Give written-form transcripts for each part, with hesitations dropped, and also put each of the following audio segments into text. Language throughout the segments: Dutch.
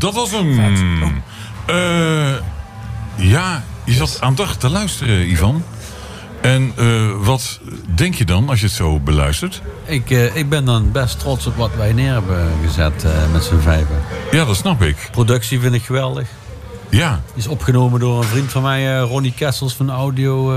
Dat was hem. Ja, je zat aandachtig te luisteren, Ivan. En wat denk je dan als je het zo beluistert? Ik ben dan best trots op wat wij neer hebben gezet met z'n vijven. Ja, dat snap ik. Productie vind ik geweldig. Ja. Die is opgenomen door een vriend van mij, Ronnie Kessels van Audio...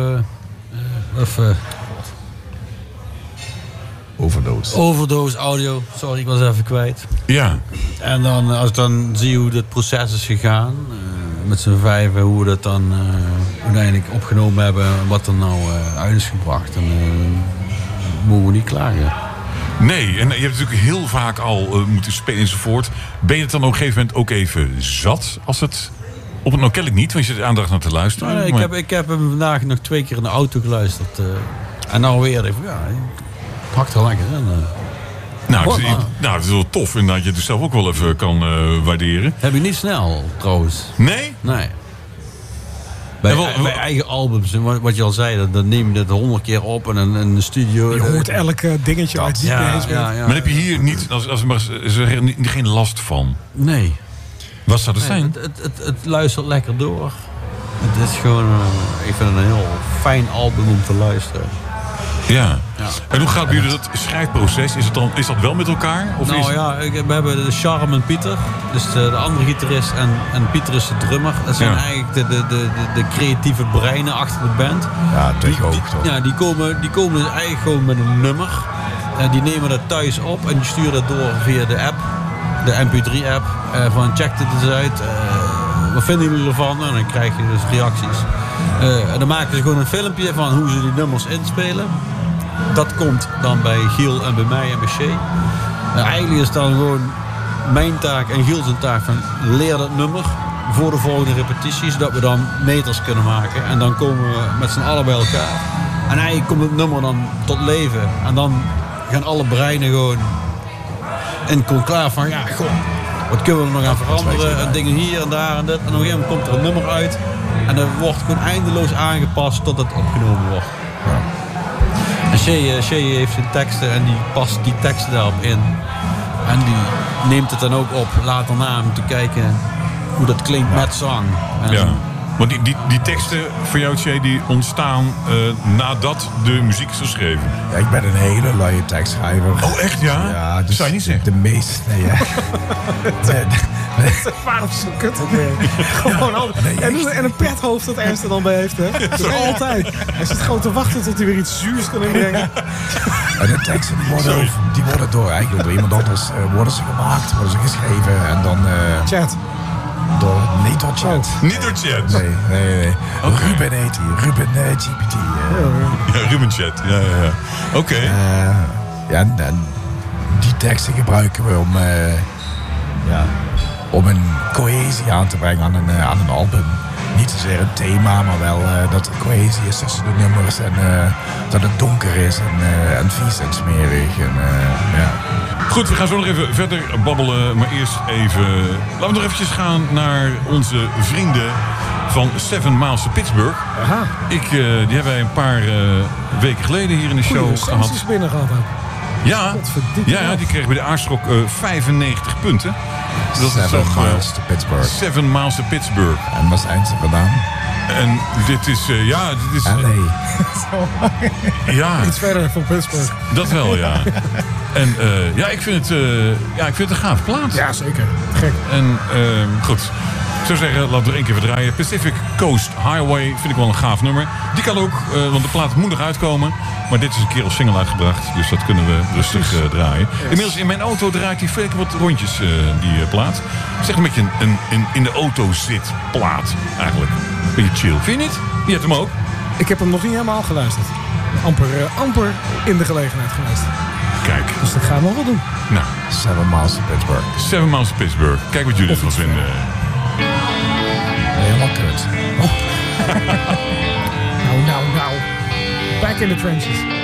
Overdose Audio. Sorry, ik was even kwijt. Ja. En dan, als ik dan zie hoe dit proces is gegaan... met z'n vijven, hoe we dat dan uiteindelijk opgenomen hebben... wat er nou uit is gebracht... dan mogen we niet klagen. Nee, en je hebt natuurlijk heel vaak al moeten spelen enzovoort. Ben je het dan op een gegeven moment ook even zat? Als het... Op het nou kennelijk niet, want je zit aandacht naar te luisteren. Nee, ik heb hem vandaag nog 2 keer in de auto geluisterd. En nou weer even, ja, het hakt er lekker in. Het is wel tof inderdaad, je het zelf ook wel even kan waarderen. Heb je niet snel, trouwens. Nee? Nee. Bij eigen albums, wat je al zei, dan neem je dat 100 keer op en in de studio. Je hoort elk dingetje uit die bezig bent. Maar heb je hier niet, als maar zeggen, geen last van? Nee. Wat zou dat zijn? Het luistert lekker door. Het is gewoon, ik vind het een heel fijn album om te luisteren. Ja. En hoe gaat bij jullie dat schrijfproces? Is dat wel met elkaar? Of we hebben de Charm en Pieter. Dus de andere gitarist en Pieter is de drummer. Dat zijn eigenlijk de creatieve breinen achter de band. Ja, toch. Ja, die komen dus eigenlijk gewoon met een nummer. Die nemen dat thuis op en die sturen dat door via de app. De MP3-app. Van check dit eens uit. Wat vinden jullie ervan? En dan krijg je dus reacties. En dan maken ze gewoon een filmpje van hoe ze die nummers inspelen. Dat komt dan bij Giel en bij mij en bij Shay. Eigenlijk is het dan gewoon mijn taak en Giel zijn taak van leer dat nummer voor de volgende repetitie, zodat we dan meters kunnen maken. En dan komen we met z'n allen bij elkaar. En eigenlijk komt het nummer dan tot leven. En dan gaan alle breinen gewoon in conclave van ja, goh, wat kunnen we er nog aan veranderen? En dingen hier en daar en dit. En op een gegeven moment komt er een nummer uit. En dat wordt gewoon eindeloos aangepast tot het opgenomen wordt. Ja. En Shay heeft zijn teksten en die past die teksten daarop in. En die neemt het dan ook op later na om te kijken hoe dat klinkt met zang. En want die teksten voor jou, Shay, die ontstaan nadat de muziek is geschreven. Ja, ik ben een hele luie tekstschrijver. Oh, echt? Ja? Ja, dat zou je niet zeggen. De meest... Nee, ja. Waarom zo kut? Gewoon en een pethoofd dat Ernst er dan bij heeft, hè? Dus altijd. Hij zit gewoon te wachten tot hij weer iets zuurs kan inbrengen. En de teksten die worden door iemand anders worden ze gemaakt, worden ze geschreven en dan... Chat. Niet door chat. Niet door chat? Nee. Okay. Ruben heet hij. Ruben GPT. Ja, Ruben Chat. Ja. Oké. En die teksten gebruiken we om een cohesie aan te brengen aan een album. Niet zozeer een thema, maar wel dat er cohesie is tussen de nummers en dat het donker is en vies en smerig. Goed, we gaan zo nog even verder babbelen, maar eerst even... Laten we nog eventjes gaan naar onze vrienden van 7 Miles to Pittsburgh. Aha. Die hebben wij een paar weken geleden hier in de show gehad. Binnen gehad ook. Ja, die kreeg bij de Aardschok 95 punten. Dat 7 Miles to Pittsburgh. 7 Miles to Pittsburgh. En waar zijn ze vandaan? En dit is... LA. Iets verder van Pittsburgh. Dat wel, ja. En ik vind het een gaaf plaat. Ja, zeker. Gek. En goed. Ik zou zeggen, laten we er één keer verdraaien. Pacific Coast Highway vind ik wel een gaaf nummer. Die kan ook, want de plaat moet nog uitkomen. Maar dit is een keer als single uitgebracht. Dus dat kunnen we rustig draaien. Yes. Inmiddels in mijn auto draait hij veel wat rondjes, die plaat. Zeg een beetje een in de auto zit plaat, eigenlijk. Beetje chill. Vind je niet? Je hebt hem ook. Ik heb hem nog niet helemaal geluisterd. Amper in de gelegenheid geweest. Kijk. Dus dat gaan we wel doen. Nou. 7 Miles to Pittsburgh. 7 Miles to Pittsburgh. Kijk wat jullie ervan vinden. Helemaal kut. Nou. Back in the trenches.